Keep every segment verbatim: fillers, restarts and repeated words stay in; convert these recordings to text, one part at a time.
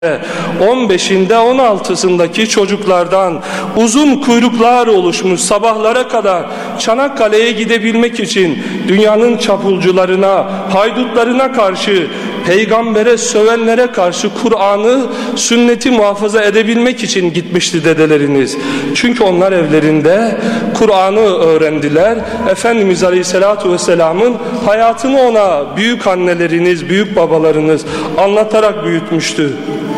on beşinde on altısındaki çocuklardan uzun kuyruklar oluşmuş, sabahlara kadar Çanakkale'ye gidebilmek için dünyanın çapulcularına, haydutlarına karşı, peygambere sövenlere karşı Kur'an'ı, sünneti muhafaza edebilmek için gitmişti dedeleriniz. Çünkü onlar evlerinde Kur'an'ı öğrendiler. Efendimiz Aleyhisselatü Vesselam'ın hayatını ona büyük anneleriniz, büyük babalarınız anlatarak büyütmüştü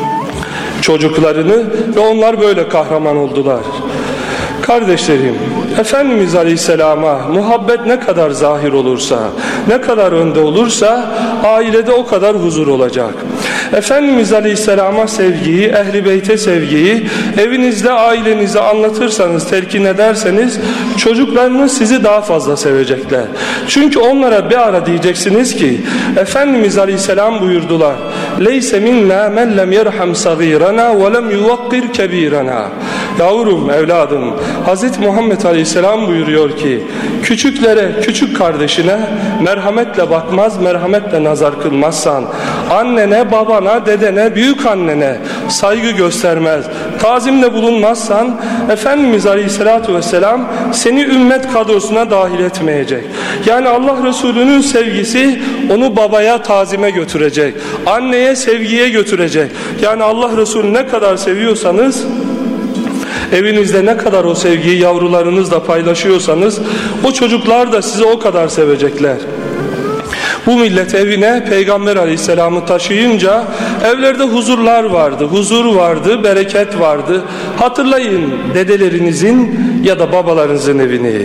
çocuklarını ve onlar böyle kahraman oldular. Kardeşlerim, Efendimiz Aleyhisselam'a muhabbet ne kadar zahir olursa, ne kadar önde olursa ailede o kadar huzur olacak. Efendimiz Aleyhisselam'a sevgiyi, Ehl-i Beyt'e sevgiyi evinizde ailenize anlatırsanız, telkin ederseniz çocuklarınız sizi daha fazla sevecekler. Çünkü onlara bir ara diyeceksiniz ki Efendimiz Aleyhisselam buyurdular: "Leyse minna men lem yerham sagirana ve lem yuvakkir kebirana." Yavrum, evladım, Hazreti Muhammed Aleyhisselam buyuruyor ki küçüklere, küçük kardeşine merhametle bakmaz, merhametle nazar kılmazsan, annene, babana, dedene, büyük annene saygı göstermez, tazimde bulunmazsan Efendimiz Aleyhisselatü Vesselam seni ümmet kadrosuna dahil etmeyecek. Yani Allah Resulü'nün sevgisi onu babaya tazime götürecek, anneye sevgiye götürecek. Yani Allah Resulü ne kadar seviyorsanız, evinizde ne kadar o sevgiyi yavrularınızla paylaşıyorsanız o çocuklar da sizi o kadar sevecekler. Bu millet evine Peygamber Aleyhisselam'ı taşıyınca evlerde huzurlar vardı, huzur vardı, bereket vardı. Hatırlayın dedelerinizin ya da babalarınızın evini.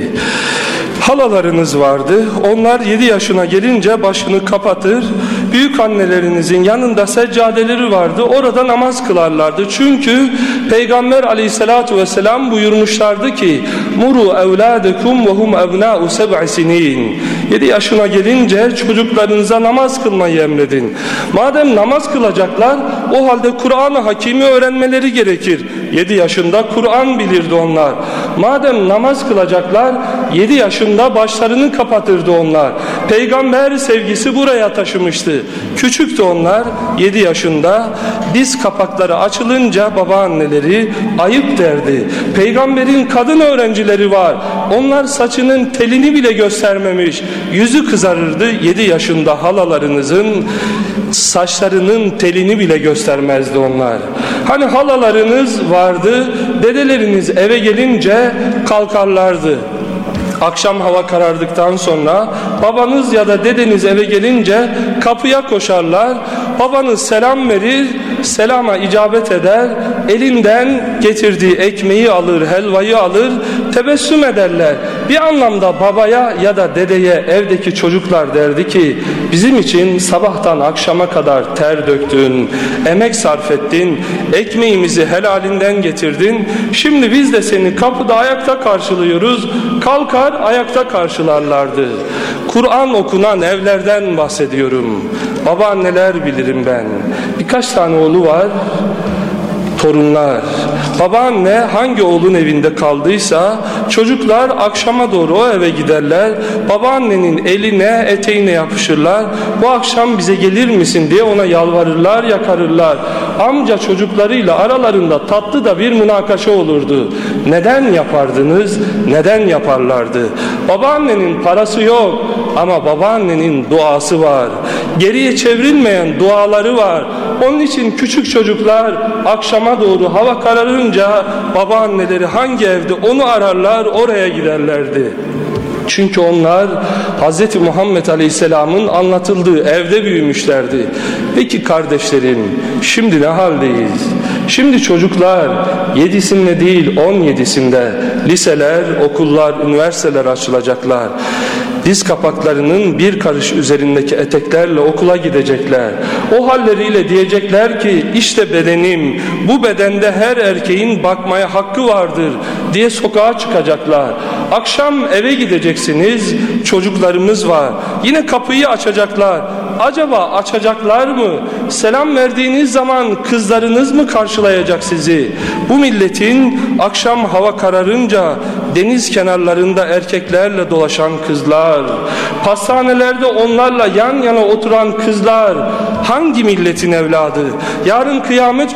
Halalarınız vardı. Onlar yedi yaşına gelince başını kapatır. Büyük annelerinizin yanında seccadeleri vardı. Orada namaz kılarlardı. Çünkü Peygamber Aleyhisselatü Vesselam buyurmuşlardı ki: "Muru evladekum ve hum ebna'u seb'i sinin." yedi yaşına gelince çocuklarınıza namaz kılmayı emredin. Madem namaz kılacaklar, o halde Kur'an-ı Hakim'i öğrenmeleri gerekir. yedi yaşında Kur'an bilirdi onlar. Madem namaz kılacaklar, yedi yaşında başlarını kapatırdı onlar. Peygamber sevgisi buraya taşımıştı. Küçüktü onlar, yedi yaşında. Diz kapakları açılınca babaanneleri ayıp derdi. Peygamberin kadın öğrencileri var. Onlar saçının telini bile göstermemiş. Yüzü kızarırdı. yedi yaşında halalarınızın saçlarının telini bile göstermezdi onlar. Hani halalarınız vardı, dedeleriniz eve gelince kalkarlardı. Akşam hava karardıktan sonra babanız ya da dedeniz eve gelince kapıya koşarlar. Babanız selam verir, selama icabet eder, elinden getirdiği ekmeği alır, helvayı alır, tebessüm ederler. Bir anlamda babaya ya da dedeye evdeki çocuklar derdi ki bizim için sabahtan akşama kadar ter döktün, emek sarf ettin, ekmeğimizi helalinden getirdin. Şimdi biz de seni kapıda ayakta karşılıyoruz. Kalkar ayakta karşılarlardı. Kur'an okunan evlerden bahsediyorum. Babaanneler bilirim ben. Birkaç tane oğlu var, torunlar. Babaanne hangi oğlun evinde kaldıysa çocuklar akşama doğru o eve giderler. Babaannenin eline, eteğine yapışırlar. Bu akşam bize gelir misin diye ona yalvarırlar, yakarırlar. Amca çocuklarıyla aralarında tatlı da bir münakaşa olurdu. Neden yapardınız? Neden yaparlardı? Babaannenin parası yok ama babaannenin duası var. Geriye çevrilmeyen duaları var. Onun için küçük çocuklar akşama doğru hava kararınca babaanneleri hangi evde onu ararlar, oraya giderlerdi. Çünkü onlar Hz. Muhammed Aleyhisselam'ın anlatıldığı evde büyümüşlerdi. Peki kardeşlerim, şimdi ne haldeyiz? Şimdi çocuklar yedisinde değil on yedisinde liseler, okullar, üniversiteler açılacaklar. Diz kapaklarının bir karış üzerindeki eteklerle okula gidecekler. O halleriyle diyecekler ki işte bedenim, bu bedende her erkeğin bakmaya hakkı vardır diye sokağa çıkacaklar. Akşam eve gideceksiniz, çocuklarımız var. Yine kapıyı açacaklar. acaba açacaklar mı? Selam verdiğiniz zaman kızlarınız mı karşılayacak sizi? Bu milletin akşam hava kararınca deniz kenarlarında erkeklerle dolaşan kızlar, pastanelerde onlarla yan yana oturan kızlar hangi milletin evladı? Yarın kıyamet